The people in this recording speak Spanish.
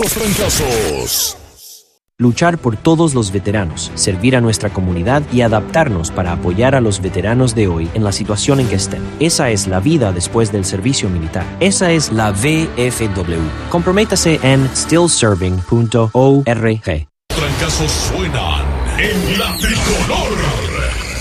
los trancazos. Luchar por todos los veteranos, servir a nuestra comunidad y adaptarnos para apoyar a los veteranos de hoy en la situación en que estén. Esa es la vida después del servicio militar. Esa es la VFW. Comprométase en stillserving.org. Trancazos suenan en la tricolor.